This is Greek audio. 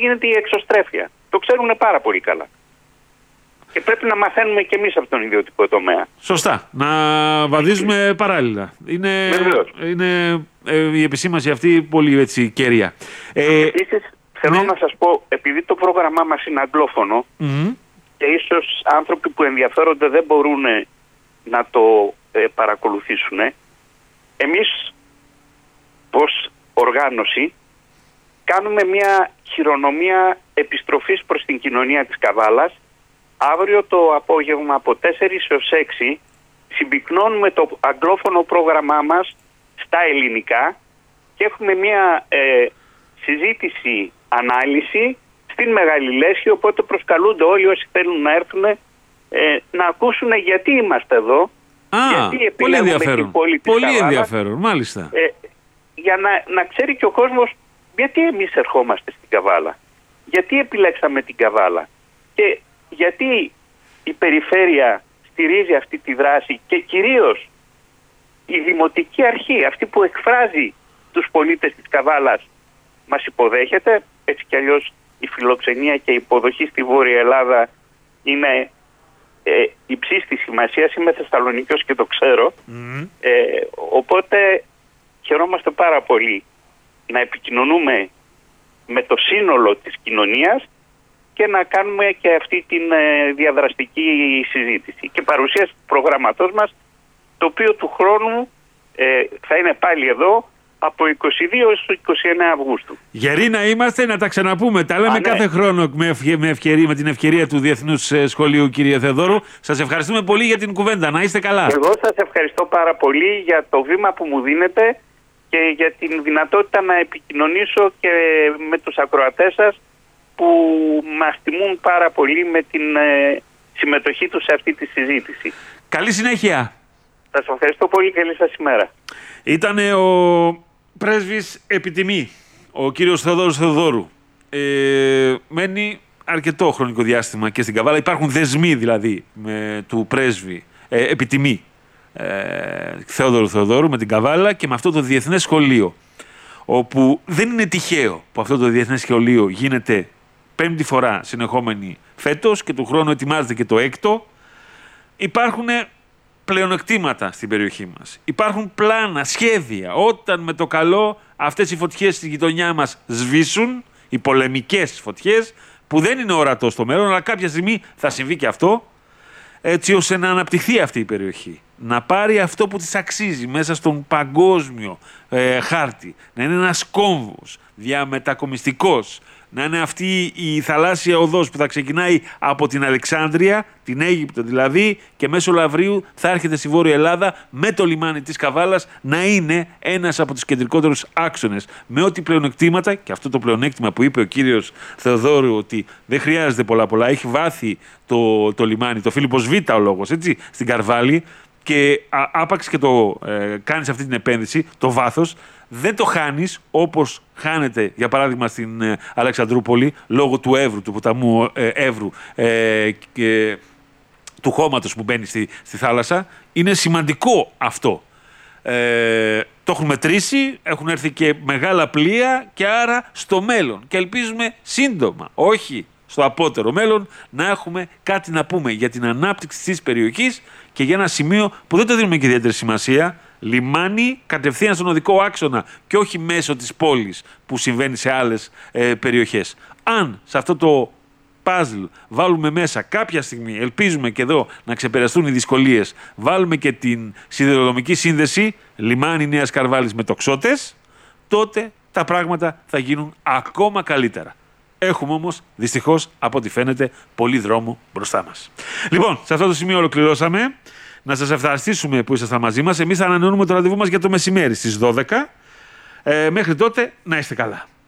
γίνεται η εξωστρέφεια. Το ξέρουν πάρα πολύ καλά. Και πρέπει να μαθαίνουμε κι εμείς από τον ιδιωτικό τομέα. Σωστά. Να βαδίζουμε παράλληλα. Είναι η επισήμανση αυτή πολύ έτσι κέρια. Επίσης, θέλω να σας πω, επειδή το πρόγραμμά μας είναι αγγλόφωνο και ίσως άνθρωποι που ενδιαφέρονται δεν μπορούν να το παρακολουθήσουν, εμείς ως οργάνωση κάνουμε μια χειρονομία επιστροφής προς την κοινωνία της Καβάλας. Αύριο το απόγευμα από 4 έως 6 συμπυκνώνουμε το αγγλόφωνο πρόγραμμά μας στα ελληνικά και έχουμε μια συζήτηση, ανάλυση στην Μεγάλη Λέσχη, οπότε προσκαλούνται όλοι όσοι θέλουν να έρθουν να ακούσουν γιατί είμαστε εδώ, γιατί επιλέγουμε την πόλη της Καβάλας. Πολύ ενδιαφέρον, μάλιστα. Για να ξέρει και ο κόσμος γιατί εμείς ερχόμαστε στην Καβάλα, γιατί επιλέξαμε την Καβάλα και γιατί η περιφέρεια στηρίζει αυτή τη δράση και κυρίως η Δημοτική Αρχή, αυτή που εκφράζει τους πολίτες της Καβάλας, μας υποδέχεται. Έτσι κι αλλιώς η φιλοξενία και η υποδοχή στη Βόρεια Ελλάδα είναι υψής της σημασίας. Είμαι Θεσσαλονικιός και το ξέρω. Οπότε χαιρόμαστε πάρα πολύ να επικοινωνούμε με το σύνολο της κοινωνίας και να κάνουμε και αυτή την διαδραστική συζήτηση. Και παρουσίαση του προγραμματός μας, το οποίο του χρόνου θα είναι πάλι εδώ από 22 έως 29 Αυγούστου. Γεροί να είμαστε, να τα ξαναπούμε. Τα λέμε κάθε χρόνο με την ευκαιρία του Διεθνούς Σχολείου, κύριε Θεοδόρου. Σας ευχαριστούμε πολύ για την κουβέντα. Να είστε καλά. Εγώ σας ευχαριστώ πάρα πολύ για το βήμα που μου δίνετε και για την δυνατότητα να επικοινωνήσω και με τους ακροατές σας που μας τιμούν πάρα πολύ με την συμμετοχή τους σε αυτή τη συζήτηση. Καλή συνέχεια. Σας ευχαριστώ πολύ. Καλή σας ημέρα. Ήταν ο πρέσβης επιτιμή, ο κύριος Θεοδόρος Θεοδόρου. Μένει αρκετό χρονικό διάστημα και στην Καβάλα. Υπάρχουν δεσμοί δηλαδή του πρέσβη επιτιμή Θεόδωρου Θεοδόρου με την Καβάλα και με αυτό το Διεθνές Σχολείο, όπου δεν είναι τυχαίο που αυτό το Διεθνές Σχολείο γίνεται 5η φορά συνεχόμενη φέτος και του χρόνου ετοιμάζεται και το 6ο. Υπάρχουν πλεονεκτήματα στην περιοχή μας. Υπάρχουν πλάνα, σχέδια. Όταν με το καλό αυτές οι φωτιές στη γειτονιά μας σβήσουν, οι πολεμικές φωτιές, που δεν είναι ορατό στο μέλλον, αλλά κάποια στιγμή θα συμβεί και αυτό, έτσι ώστε να αναπτυχθεί αυτή η περιοχή. Να πάρει αυτό που της αξίζει μέσα στον παγκόσμιο χάρτη. Να είναι ένας κόμβος διαμετακομιστικός. Να είναι αυτή η θαλάσσια οδός που θα ξεκινάει από την Αλεξάνδρεια, την Αίγυπτο δηλαδή, και μέσω Λαυρίου θα έρχεται στη Βόρεια Ελλάδα με το λιμάνι της Καβάλας να είναι ένας από τους κεντρικότερους άξονες. Με ό,τι πλεονεκτήματα, και αυτό το πλεονέκτημα που είπε ο κύριος Θεοδόρου, ότι δεν χρειάζεται πολλά, έχει βάθη το λιμάνι, το Φίλιππος Β ο λόγος, έτσι, στην Καρβάλη, και άπαξ και το κάνεις αυτή την επένδυση, το βάθος, δεν το χάνεις όπως χάνεται για παράδειγμα στην Αλεξανδρούπολη λόγω του Εύρου, του ποταμού Εύρου και του χώματος που μπαίνει στη θάλασσα. Είναι σημαντικό αυτό. Το έχουν μετρήσει, έχουν έρθει και μεγάλα πλοία και άρα στο μέλλον. Και ελπίζουμε σύντομα, όχι στο απότερο μέλλον, να έχουμε κάτι να πούμε για την ανάπτυξη της περιοχής και για ένα σημείο που δεν το δίνουμε και ιδιαίτερη σημασία, λιμάνι κατευθείαν στον οδικό άξονα και όχι μέσω της πόλης που συμβαίνει σε άλλες περιοχές. Αν σε αυτό το παζλ βάλουμε μέσα κάποια στιγμή, ελπίζουμε και εδώ να ξεπεραστούν οι δυσκολίες, βάλουμε και την σιδηροδρομική σύνδεση λιμάνι Νέας Καρβάλης με τοξότες, τότε τα πράγματα θα γίνουν ακόμα καλύτερα. Έχουμε όμως, δυστυχώς, από ό,τι φαίνεται, πολύ δρόμο μπροστά μας. Λοιπόν, σε αυτό το σημείο ολοκληρώσαμε. Να σας ευχαριστήσουμε που ήσασταν μαζί μας. Εμείς θα ανανεώνουμε το ραντεβού μας για το μεσημέρι στις 12. Μέχρι τότε, να είστε καλά.